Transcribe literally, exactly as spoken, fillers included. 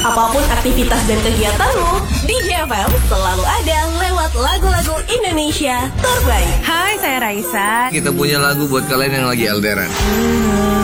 Apapun aktivitas dan kegiatanmu, D J F M selalu ada lewat lagu-lagu Indonesia terbaik. Hai, saya Raisa. Kita punya lagu buat kalian yang lagi elderan.